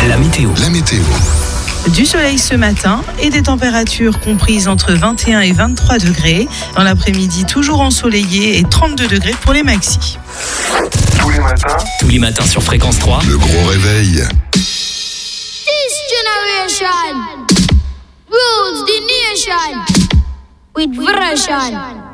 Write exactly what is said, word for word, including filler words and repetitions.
La météo. La météo. Du soleil ce matin et des températures comprises entre vingt et un et vingt-trois degrés. Dans l'après-midi, toujours ensoleillé et trente-deux degrés pour les maxis. Tous les matins. Tous les matins sur Fréquence trois. Le gros réveil. This generation rules the nation with version.